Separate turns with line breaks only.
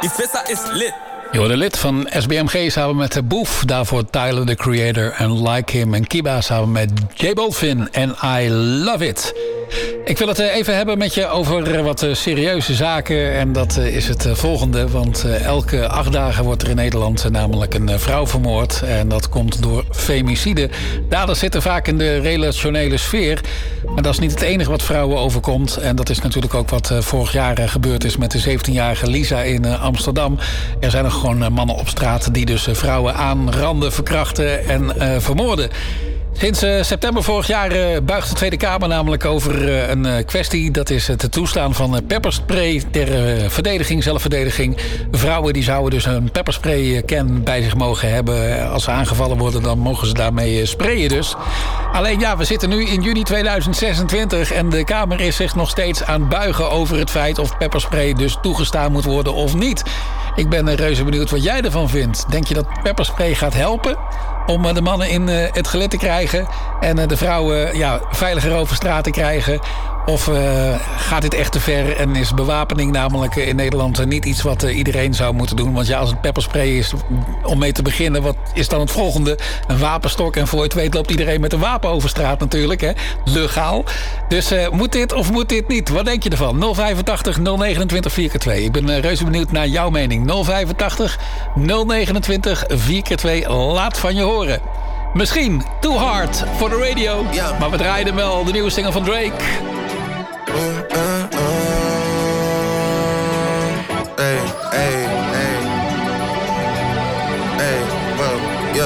Ifessa is lit.
Je hoorde lid van SBMG samen met Boef. Daarvoor Tyler, the Creator en Like Him. En Kiba samen met J Balvin en I Love It. Ik wil het even hebben met je over wat serieuze zaken. En dat is het volgende. Want elke 8 dagen wordt er in Nederland namelijk een vrouw vermoord. En dat komt door femicide. Daders zitten vaak in de relationele sfeer. Maar dat is niet het enige wat vrouwen overkomt. En dat is natuurlijk ook wat vorig jaar gebeurd is met de 17-jarige Lisa in Amsterdam. Er zijn nog gewoon mannen op straat die dus vrouwen aanranden, verkrachten en vermoorden. Sinds september vorig jaar buigt de Tweede Kamer namelijk over een kwestie. Dat is het toestaan van pepperspray ter verdediging, zelfverdediging. Vrouwen die zouden dus een pepperspray can bij zich mogen hebben. Als ze aangevallen worden, dan mogen ze daarmee sprayen dus. Alleen ja, we zitten nu in juni 2026 en de Kamer is zich nog steeds aan het buigen over het feit of pepperspray dus toegestaan moet worden of niet. Ik ben reuze benieuwd wat jij ervan vindt. Denk je dat pepperspray gaat helpen om de mannen in het gelid te krijgen en de vrouwen veiliger over straat te krijgen? Of gaat dit echt te ver en is bewapening namelijk in Nederland niet iets wat iedereen zou moeten doen? Want ja, als het pepperspray is om mee te beginnen, wat is dan het volgende? Een wapenstok en voor je het weet loopt iedereen met een wapen over straat natuurlijk, hè? Legaal. Dus moet dit of moet dit niet? Wat denk je ervan? 085 029 4x2. Ik ben reuze benieuwd naar jouw mening. 085 029 4x2. Laat van je horen. Misschien Too Hard voor de radio. Yeah. Maar we draaien wel de nieuwe single van Drake.
Hey.